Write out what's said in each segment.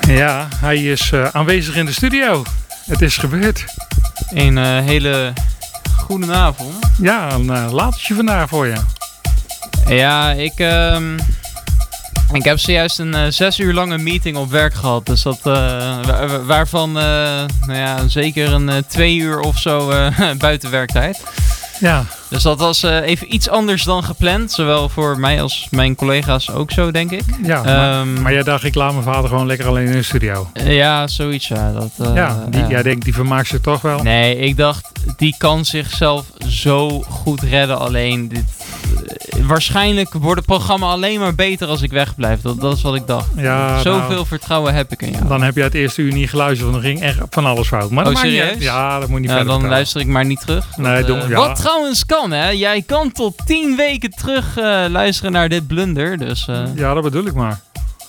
Ja, hij is aanwezig in de studio. Het is gebeurd. Een hele goede avond. Ja, een latertje vandaag voor je. Ja, ik heb zojuist een 6 uur lange meeting op werk gehad. Dus dat, waarvan zeker een 2 uur of zo buiten werktijd. Ja. Dus dat was even iets anders dan gepland. Zowel voor mij als mijn collega's ook zo, denk ik. Ja, maar jij dacht, ik laat mijn vader gewoon lekker alleen in de studio. Ja, zoiets. Ja, Jij denkt, die vermaakt zich toch wel? Nee, ik dacht, die kan zichzelf zo goed redden alleen. Waarschijnlijk wordt het programma alleen maar beter als ik wegblijf. Dat is wat ik dacht. Ja, zoveel vertrouwen heb ik in jou. Dan heb je het eerste uur niet geluisterd, want er ging echt van alles fout. Maar serieus? Ja, dat moet je niet verder Dan vertellen. luister ik maar niet terug. Nee, wat trouwens kan, hè? Jij kan tot 10 weken terug luisteren naar dit blunder. Dus, Ja, dat bedoel ik maar.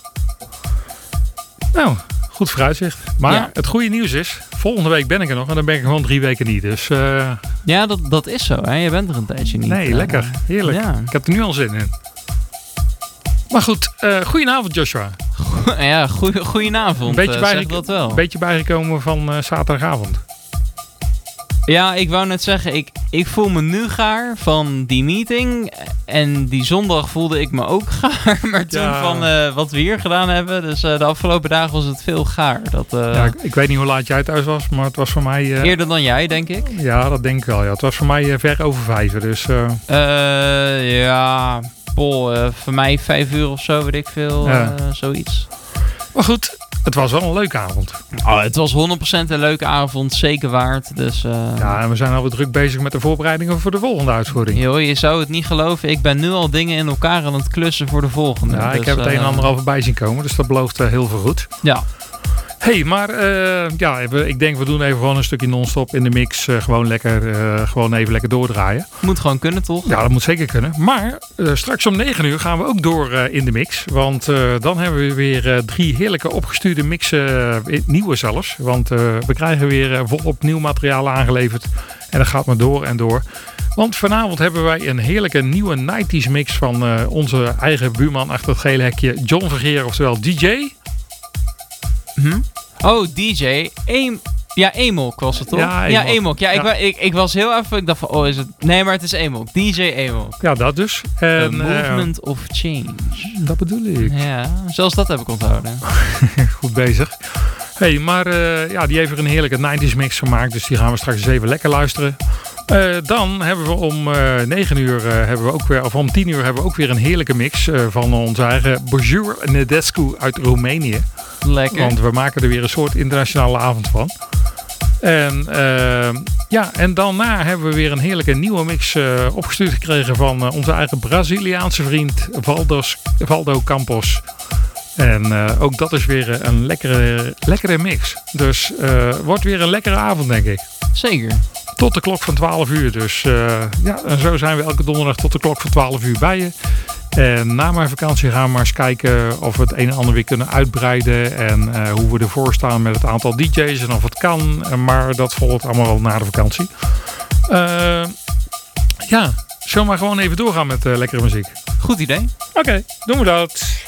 Nou, goed vooruitzicht. Maar het goede nieuws is, volgende week ben ik er nog en dan ben ik gewoon 3 weken niet. Dus, ja, dat is zo. Hè? Je bent er een tijdje niet. Nee, lekker. Heerlijk. Ja. Ik heb er nu al zin in. Maar goed, goedenavond Joshua. Ja, goedenavond. Een beetje bijgekomen van zaterdagavond. Ja, ik wou net zeggen, ik voel me nu gaar van die meeting. En die zondag voelde ik me ook gaar. Maar toen van wat we hier gedaan hebben. Dus de afgelopen dagen was het veel gaar. Ik weet niet hoe laat jij thuis was, maar het was voor mij... eerder dan jij, denk ik. Ja, dat denk ik wel. Ja. Het was voor mij ver over 5. Dus, voor mij 5 uur of zo, weet ik veel. Zoiets. Maar goed, het was wel een leuke avond. Oh, het was 100% een leuke avond, zeker waard. Dus, ja, en we zijn alweer druk bezig met de voorbereidingen voor de volgende uitvoering. Joh, je zou het niet geloven. Ik ben nu al dingen in elkaar aan het klussen voor de volgende. Ja, ik heb het een en ander al voorbij zien komen, dus dat belooft heel veel goed. Ja. Hey, maar ik denk we doen even gewoon een stukje non-stop in de mix. Gewoon even lekker doordraaien. Moet gewoon kunnen, toch? Ja, dat moet zeker kunnen. Maar straks om 9 uur gaan we ook door in de mix. Want dan hebben we weer 3 heerlijke opgestuurde mixen. Nieuwe zelfs. Want we krijgen weer volop nieuw materiaal aangeleverd. En dat gaat maar door en door. Want vanavond hebben wij een heerlijke nieuwe 90s mix van onze eigen buurman achter het gele hekje. John Vergeer, oftewel DJ. Oh, DJ. Emok was het toch? Ja, Emok. Ja, ik was heel even... Ik dacht van, is het... Nee, maar het is Emok. DJ Emok. Ja, dat dus. A movement of change. Dat bedoel ik. Ja, zelfs dat heb ik onthouden. Goed bezig. Hey, maar die heeft er een heerlijke 90s mix gemaakt. Dus die gaan we straks eens even lekker luisteren. Dan hebben we om 9 uur om 10 uur hebben we ook weer een heerlijke mix van onze eigen Bonjour Nedescu uit Roemenië. Lekker. Want we maken er weer een soort internationale avond van. En daarna hebben we weer een heerlijke nieuwe mix opgestuurd gekregen van onze eigen Braziliaanse vriend Valdo Campos. En ook dat is weer een lekkere mix. Dus wordt weer een lekkere avond, denk ik. Zeker. Tot de klok van 12 uur. Dus en zo zijn we elke donderdag tot de klok van 12 uur bij je. En na mijn vakantie gaan we maar eens kijken of we het een en ander weer kunnen uitbreiden. En hoe we ervoor staan met het aantal DJ's en of het kan. Maar dat volgt allemaal wel na de vakantie. Zullen we maar gewoon even doorgaan met lekkere muziek? Goed idee. Oké, doen we dat.